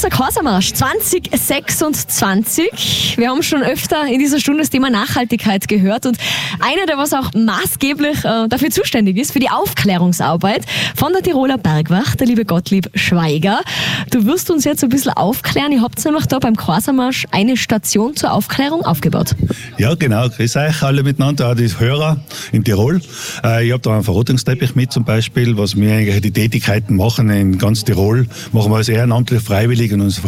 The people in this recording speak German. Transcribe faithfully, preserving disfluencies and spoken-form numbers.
großer Corsa-Marsch zwanzig sechsundzwanzig. Wir haben schon öfter in dieser Stunde das Thema Nachhaltigkeit gehört und einer, der was auch maßgeblich äh, dafür zuständig ist, für die Aufklärungsarbeit von der Tiroler Bergwacht, der liebe Gottlieb Schweiger. Du wirst uns jetzt ein bisschen aufklären. Ihr habt nämlich da beim Corsa-Marsch eine Station zur Aufklärung aufgebaut. Ja, genau. Grüß euch alle miteinander, auch die Hörer in Tirol. Äh, ich habe da einen Verrotungsteppich mit zum Beispiel, was wir eigentlich die Tätigkeiten machen in ganz Tirol. Machen wir als ehrenamtliche Freiwillige und unsere